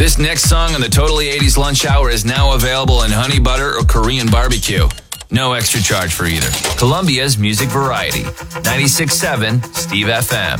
This next song on the Totally 80s Lunch Hour is now available in honey butter or Korean barbecue. No extra charge for either. Columbia's Music Variety. 96.7 Steve FM.